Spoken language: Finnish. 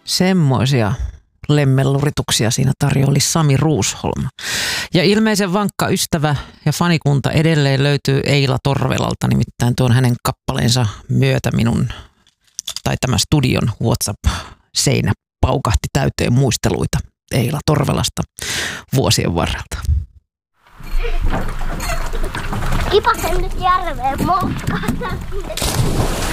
Semmoisia lemmellurituksia siinä tarjoili Sami Ruusholm. Ja ilmeisen vankka ystävä ja fanikunta edelleen löytyy Eila Torvelalta, nimittäin tuon hänen kappaleensa myötä tämä studion WhatsApp-seinä paukahti täyteen muisteluita Eila Torvelasta vuosien varrelta. Kipasen nyt järveen, moukkaan.